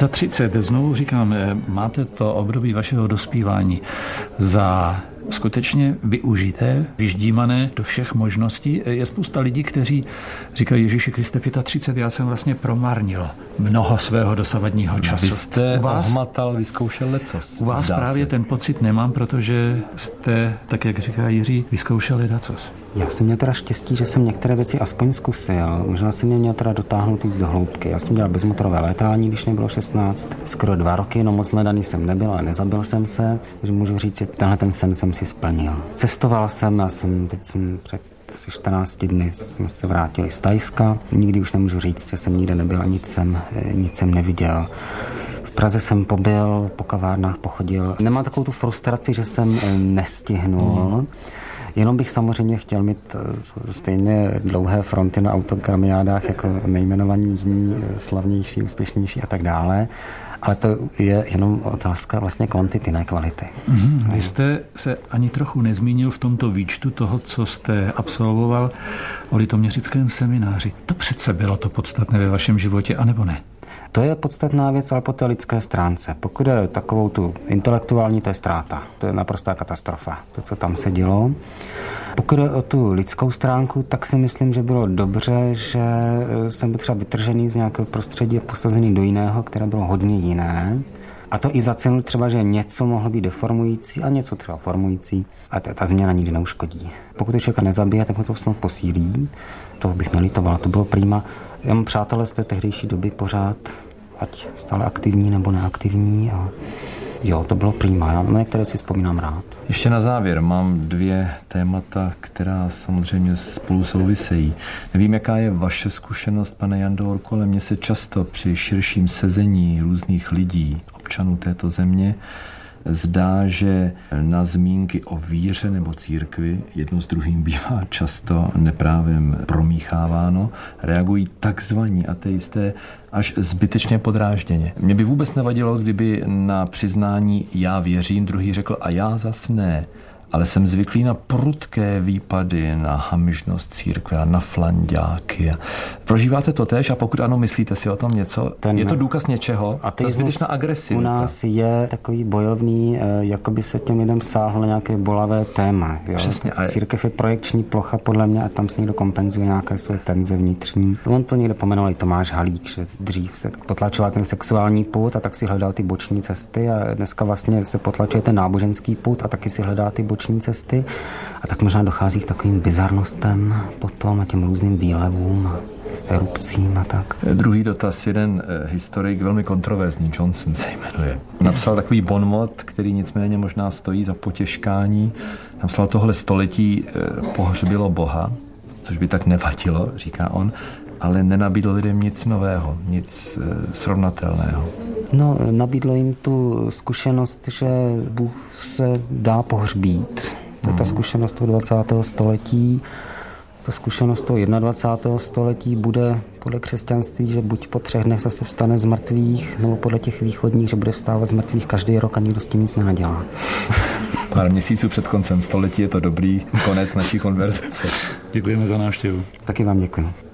35, znovu říkám, máte to období vašeho dospívání za skutečně využité, vyždímané do všech možností. Je spousta lidí, kteří říkají, Ježíši Kriste, 35, já jsem vlastně promarnil mnoho svého dosavadního času. Vy jste ohmatal, vyzkoušel lecos. U vás právě ten pocit nemám, protože jste, tak jak říká Jiří, vyzkoušeli lecos. Já jsem měl teda štěstí, že jsem některé věci aspoň zkusil. Možná jsem mě měl teda dotáhnout víc do hloubky. Já jsem dělal bezmotorové létání, když mě bylo 16. Skoro 2 roky, no moc ledaný jsem nebyl, ale nezabil jsem se. Takže můžu říct, že tenhle ten sen jsem si splnil. Cestoval jsem, teď jsem před 14 dny jsme se vrátili z Thajska. Nikdy už nemůžu říct, že jsem nikde nebyl a nic jsem neviděl. V Praze jsem pobyl, po kavárnách pochodil. Nemám takovou tu frustraci, že jsem nestihnul. Jenom bych samozřejmě chtěl mít stejně dlouhé fronty na autogramiádách jako nejmenovaní jiní, slavnější, úspěšnější a tak dále. Ale to je jenom otázka vlastně kvantity, ne kvality. Vy jste se ani trochu nezmínil v tomto výčtu toho, co jste absolvoval o litoměřickém semináři. To přece bylo to podstatné ve vašem životě, anebo ne? To je podstatná věc, ale po té lidské stránce. Pokud je takovou tu intelektuální, to je ztráta. To je naprostá katastrofa, to, co tam se dělo. Pokud je o tu lidskou stránku, tak si myslím, že bylo dobře, že jsem byl třeba vytržený z nějakého prostředí a posazený do jiného, které bylo hodně jiné. A to i za cenu třeba, že něco mohlo být deformující a něco třeba formující. A ta změna nikdy neuškodí. Pokud to člověka nezabije, tak ho to snad posílí. To bych nelitoval, to bylo prima. Já mám přátelé z té tehdejší doby pořád, ať stále aktivní nebo neaktivní. A jo, to bylo prima. Já na některé si vzpomínám rád. Ještě na závěr mám 2 témata, která samozřejmě spolu souvisejí. Nevím, jaká je vaše zkušenost, pane Jando Orko, ale mně se často při širším sezení různých lidí, občanů této země, zdá, že na zmínky o víře nebo církvi jedno s druhým bývá často neprávem promícháváno, reagují takzvaní ateisté až zbytečně podrážděně. Mně by vůbec nevadilo, kdyby na přiznání já věřím, druhý řekl a já zas ne. Ale jsem zvyklý na prudké výpady, na hamižnost církve a na flanďáky. Prožíváte to též a pokud ano, myslíte si o tom něco? Je to důkaz něčeho? A to je zbytečná agresivita. U nás je takový bojovný, jako by se těm lidem sáhlo na nějaké bolavé téma. Jo? Přesně. Církev je projekční plocha podle mě a tam se někdo kompenzuje nějaké své tenze vnitřní. On to někde pomenoval i Tomáš Halík, že dřív se potlačoval ten sexuální pud a tak si hledal ty boční cesty a dneska vlastně se potlačuje ten náboženský pud a taky si hledá ty boční cesty a tak možná dochází k takovým bizarnostem potom a těm různým výlevům a erupcím a tak. Druhý dotaz, jeden historik, velmi kontroverzní, Johnson se jmenuje. Napsal takový bonmot, který nicméně možná stojí za potěškání. Napsal, tohle století pohřbilo Boha, což by tak nevadilo, říká on, ale nenabídlo lidem nic nového, nic srovnatelného. No, nabídlo jim tu zkušenost, že Bůh se dá pohřbít. To je ta zkušenost toho 20. století. Ta zkušenost toho 21. století bude podle křesťanství, že buď po 3 dnech zase vstane z mrtvých, nebo podle těch východních, že bude vstávat z mrtvých každý rok a nikdo s tím nic nenadělá. Pár měsíců před koncem století je to dobrý konec naší konverzace. Děkujeme za návštěvu. Taky vám děkuji.